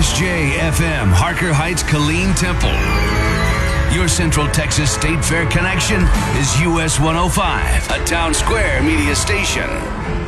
KSJ FM, Harker Heights, Killeen Temple. Your Central Texas State Fair connection is US 105, a Town Square media station.